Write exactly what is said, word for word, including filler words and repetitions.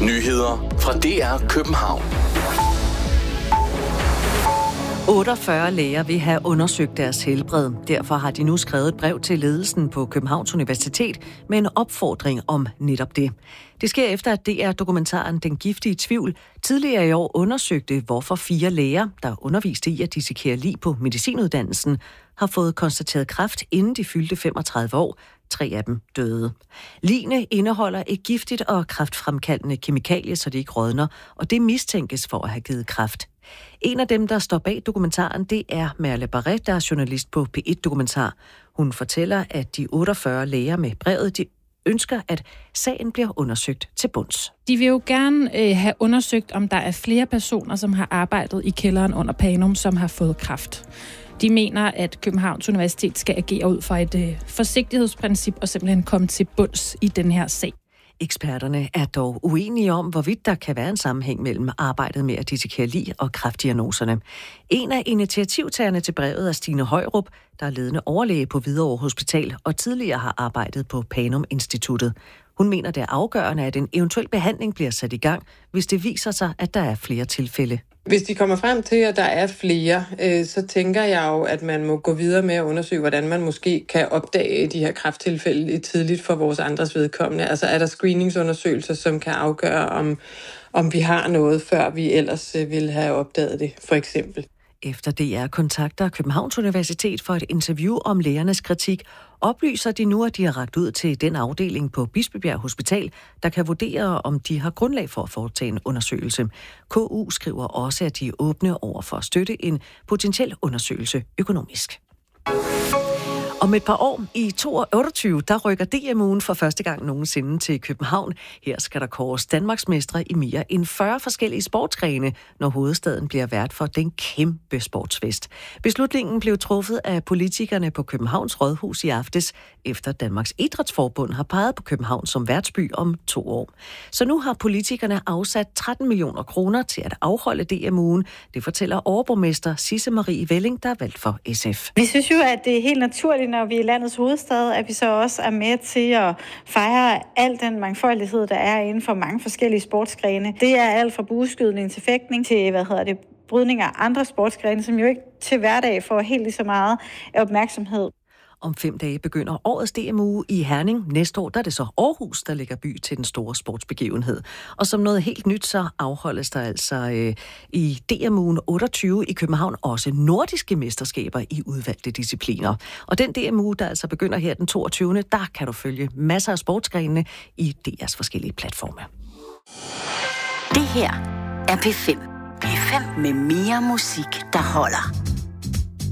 Nyheder fra D R København. otteogfyrre læger vil have undersøgt deres helbred. Derfor har de nu skrevet et brev til ledelsen på Københavns Universitet med en opfordring om netop det. Det sker efter, at D R-dokumentaren Den giftige tvivl tidligere i år undersøgte, hvorfor fire læger, der underviste i at dissekere lig på medicinuddannelsen, har fået konstateret kræft, inden de fyldte femogtredive år. Tre af dem døde. Ligene indeholder et giftigt og kræftfremkaldende kemikalie, så de ikke rådner, og det mistænkes for at have givet kræft. En af dem, der står bag dokumentaren, det er Merle Barret, der er journalist på P et Dokumentar. Hun fortæller, at de otteogfyrre læger med brevet, de ønsker, at sagen bliver undersøgt til bunds. De vil jo gerne øh, have undersøgt, om der er flere personer, som har arbejdet i kælderen under Panum, som har fået kræft. De mener, at Københavns Universitet skal agere ud fra et øh, forsigtighedsprincip og simpelthen komme til bunds i den her sag. Eksperterne er dog uenige om, hvorvidt der kan være en sammenhæng mellem arbejdet med at dissekere lig og kræftdiagnoserne. En af initiativtagerne til brevet er Stine Højrup, der er ledende overlæge på Hvidovre Hospital og tidligere har arbejdet på Panum Instituttet. Hun mener, det er afgørende, at en eventuel behandling bliver sat i gang, hvis det viser sig, at der er flere tilfælde. Hvis de kommer frem til, at der er flere, øh, så tænker jeg jo, at man må gå videre med at undersøge, hvordan man måske kan opdage de her kræfttilfælde tidligt for vores andres vedkommende. Altså er der screeningsundersøgelser, som kan afgøre, om, om vi har noget, før vi ellers øh, ville have opdaget det, for eksempel. Efter D R kontakter Københavns Universitet for et interview om lægernes kritik, oplyser de nu, at de har rakt ud til den afdeling på Bispebjerg Hospital, der kan vurdere, om de har grundlag for at foretage en undersøgelse. K U skriver også, at de er åbne over for at støtte en potentiel undersøgelse økonomisk. Om et par år, i otteogtyve, der rykker D M-ugen for første gang nogensinde til København. Her skal der kåres danmarksmestre i mere end fyrre forskellige sportsgrene, når hovedstaden bliver vært for den kæmpe sportsfest. Beslutningen blev truffet af politikerne på Københavns Rådhus i aftes, efter Danmarks Idrætsforbund har peget på København som værtsby om to år. Så nu har politikerne afsat tretten millioner kroner til at afholde D M-ugen. Det fortæller overborgmester Sisse Marie Velling, der er valgt for S F. Vi synes jo, at det er helt naturligt, når vi er landets hovedstad, at vi så også er med til at fejre al den mangfoldighed, der er inden for mange forskellige sportsgrene. Det er alt fra bueskydning til fægtning til, hvad hedder det, brydning af andre sportsgrene, som jo ikke til hverdag får helt lige så meget opmærksomhed. Om fem dage begynder årets D M-uge i Herning. Næste år der er det så Aarhus, der lægger by til den store sportsbegivenhed. Og som noget helt nyt, så afholdes der altså øh, i D M-ugen otteogtyve i København også nordiske mesterskaber i udvalgte discipliner. Og den D M-uge, der altså begynder her den toogtyvende, der kan du følge masser af sportsgrenene i D R's forskellige platforme. Det her er P fem. P fem med mere musik, der holder.